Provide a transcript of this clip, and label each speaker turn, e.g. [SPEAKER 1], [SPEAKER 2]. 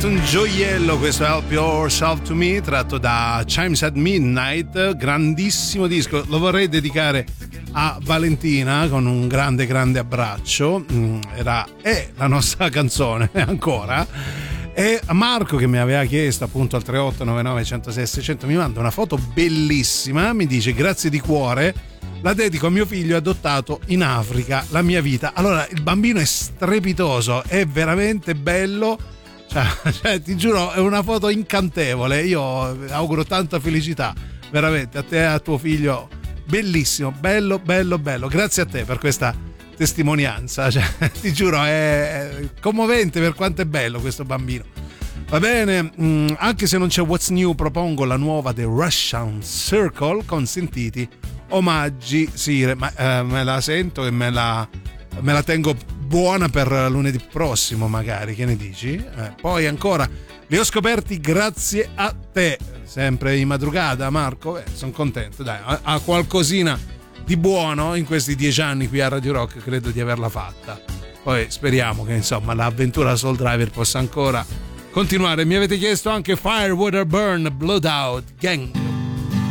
[SPEAKER 1] Un gioiello questo Help Yourself to Me, tratto da Chimes at Midnight, grandissimo disco, lo vorrei dedicare a Valentina con un grande abbraccio, è la nostra canzone ancora, e a Marco che mi aveva chiesto appunto al 3899 106 600, mi manda una foto bellissima, mi dice grazie di cuore, la dedico a mio figlio adottato in Africa, la mia vita. Allora il bambino è strepitoso, è veramente bello. Cioè, ti giuro, è una foto incantevole. Io auguro tanta felicità veramente a te e a tuo figlio. Bellissimo, bello. Grazie a te per questa testimonianza. Cioè, ti giuro, è commovente per quanto è bello questo bambino. Va bene, anche se non c'è What's New, propongo la nuova The Russian Circle con sentiti omaggi. Sì, ma me la sento e me la tengo buona per lunedì prossimo, magari, che ne dici? Poi ancora li ho scoperti grazie a te, sempre in madrugada, Marco. Sono contento, dai, ha qualcosina di buono in questi 10 anni qui a Radio Rock, credo di averla fatta. Poi speriamo che insomma l'avventura Soul Driver possa ancora continuare. Mi avete chiesto anche Fire, Water, Burn, Blood Out Gang.